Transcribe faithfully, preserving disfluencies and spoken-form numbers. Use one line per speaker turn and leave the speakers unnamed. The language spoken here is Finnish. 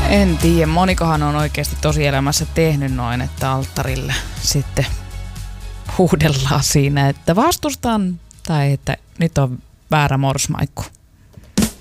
En tiedä, monikohan on oikeasti tosielämässä tehnyt noin, että alttarille sitten huudellaan siinä, että vastustan tai että nyt on väärä morsmaikku.